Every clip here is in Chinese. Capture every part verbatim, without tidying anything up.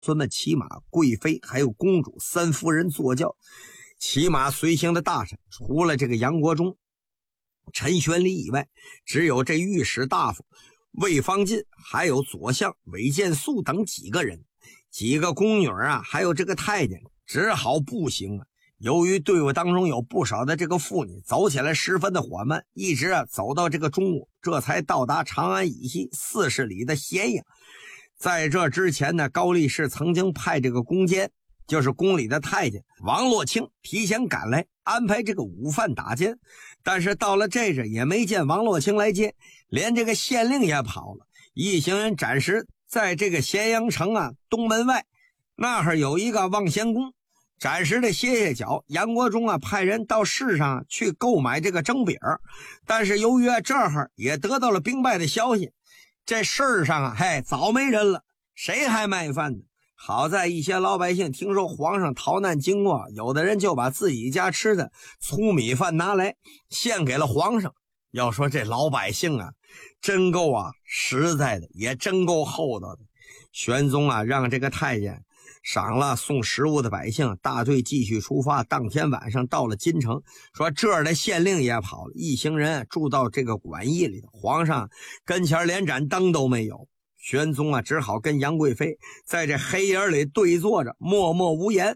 孙们骑马，贵妃还有公主三夫人坐轿。骑马随行的大臣除了这个杨国忠、陈玄礼以外，只有这御史大夫魏方进还有左相韦建素等几个人。几个宫女啊还有这个太监只好步行啊。由于队伍当中有不少的这个妇女，走起来十分的缓慢，一直啊走到这个中午，这才到达长安以西四十里的咸阳。在这之前呢，高力士曾经派这个宫监，就是宫里的太监王洛卿提前赶来安排这个午饭打尖，但是到了这阵也没见王洛卿来接，连这个县令也跑了。一行人暂时在这个咸阳城啊东门外，那儿有一个望仙宫，暂时的歇歇脚。杨国忠啊派人到市上去购买这个蒸饼，但是由于啊这儿也得到了兵败的消息，这市上啊嘿早没人了，谁还卖饭呢？好在一些老百姓听说皇上逃难经过，有的人就把自己家吃的粗米饭拿来献给了皇上。要说这老百姓啊真够啊实在的，也真够厚道的。玄宗啊让这个太监赏了送食物的百姓，大队继续出发。当天晚上到了京城，说这儿的县令也跑了，一行人住到这个馆驿里，皇上跟前连盏灯都没有。玄宗啊只好跟杨贵妃在这黑夜里对坐着，默默无言。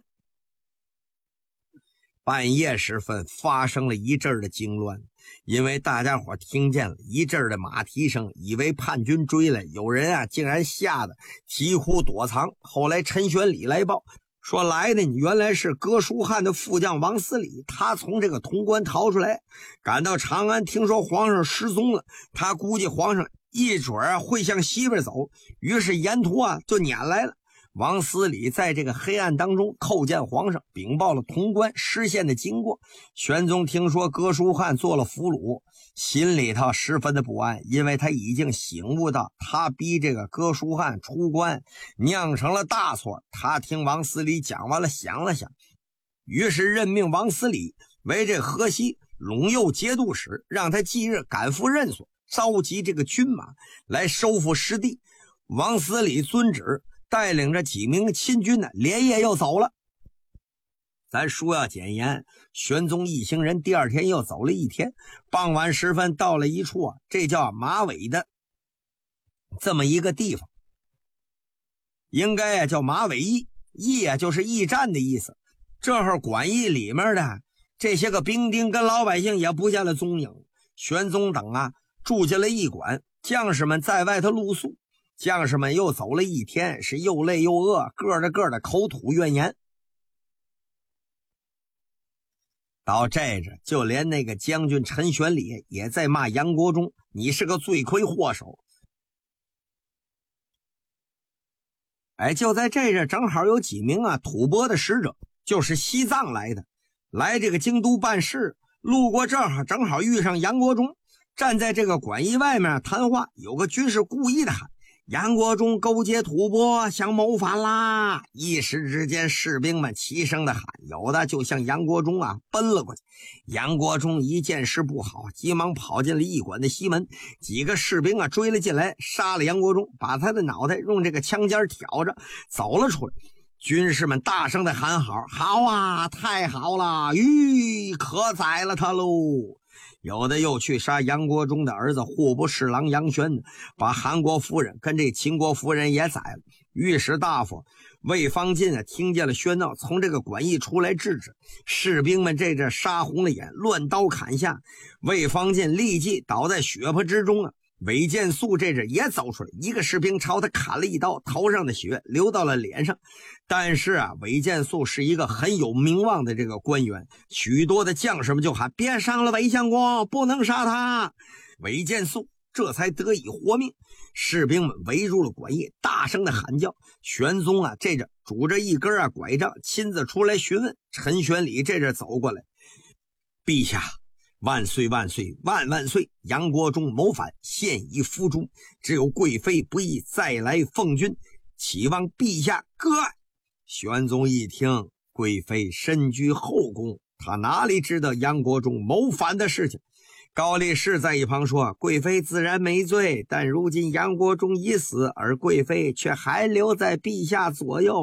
半夜时分发生了一阵的惊乱，因为大家伙听见了一阵的马蹄声，以为叛军追来，有人啊竟然吓得啼哭躲藏。后来陈玄礼来报说，来的原来是哥舒翰的副将王思礼，他从这个潼关逃出来，赶到长安，听说皇上失踪了，他估计皇上一准儿会向西边走，于是沿途啊就撵来了。王思礼在这个黑暗当中叩见皇上，禀报了潼关失陷的经过。玄宗听说哥舒翰做了俘虏，心里头十分的不安，因为他已经醒悟到他逼这个哥舒翰出关酿成了大错。他听王思礼讲完了，想了想，于是任命王思礼为这河西陇右节度使，让他即日赶赴任所，召集这个军马来收复失地。王思礼遵旨，带领着几名亲军呢，连夜又走了。咱书要简言，玄宗一行人第二天又走了一天，傍晚时分到了一处啊，这叫马尾的这么一个地方，应该啊叫马尾驿，驿啊就是驿站的意思。这会儿馆驿里面的这些个兵丁跟老百姓也不见了踪影。玄宗等啊住进了驿馆，将士们在外头露宿。将士们又走了一天，是又累又饿，个的个的口吐怨言。到这着，就连那个将军陈玄礼也在骂杨国忠，你是个罪魁祸首。哎，就在这着，正好有几名啊吐蕃的使者，就是西藏来的，来这个京都办事，路过这儿正好遇上杨国忠，站在这个馆驿外面谈话。有个军士故意的喊，杨国忠勾结吐蕃，想谋反啦！一时之间，士兵们齐声的喊，有的就向杨国忠啊奔了过去。杨国忠一见势不好，急忙跑进了驿馆的西门。几个士兵啊追了进来，杀了杨国忠，把他的脑袋用这个枪尖挑着走了出来。军士们大声的喊好，好啊，太好了，吁，可宰了他喽！有的又去杀杨国忠的儿子户部侍郎杨玄，把韩国夫人跟这秦国夫人也宰了。御史大夫魏方进啊听见了喧闹，从这个馆驿出来制止。士兵们这阵杀红了眼，乱刀砍下。魏方进立即倒在血泊之中啊。韦建素这阵也走出来，一个士兵朝他砍了一刀，头上的血流到了脸上。但是啊，韦建素是一个很有名望的这个官员，许多的将士们就喊，别伤了韦相公，不能杀他。韦建素这才得以活命。士兵们围住了馆驿，大声的喊叫。玄宗啊这阵拄着一根啊拐杖，亲自出来询问。陈玄礼这阵走过来，陛下万岁万岁万万岁！杨国忠谋反，现已伏诛，只有贵妃不宜再来奉军，期望陛下割爱。玄宗一听，贵妃身居后宫，他哪里知道杨国忠谋反的事情？ 高力士在一旁说：“贵妃自然没罪，但如今杨国忠已死，而贵妃却还留在陛下左右。”